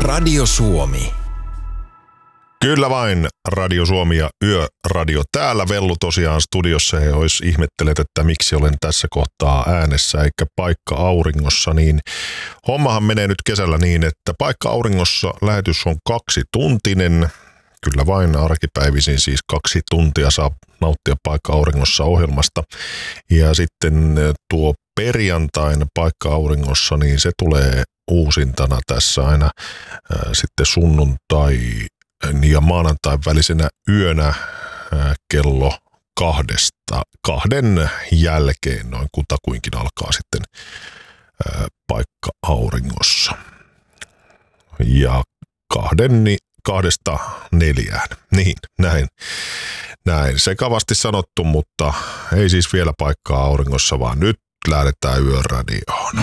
Radio Suomi. Kyllä vain, Radio Suomi ja Yöradio täällä. Vellu tosiaan studiossa ja jos ihmettelet, että miksi olen tässä kohtaa äänessä eikä paikka auringossa, niin hommahan menee nyt kesällä niin, että paikka auringossa lähetys on 2-tuntinen. Kyllä vain arkipäivisin siis 2 tuntia saa nauttia paikka auringossa ohjelmasta. Ja sitten tuo perjantain paikka auringossa, niin se tulee uusintana tässä aina sitten sunnuntai ja maanantain välisenä yönä kello 2:00 jälkeen noin kutakuinkin alkaa sitten paikka auringossa. Ja 2:00–4:00. Niin, näin sekavasti sanottu, mutta ei siis vielä paikkaa auringossa, vaan nyt lähdetään Yöradioon.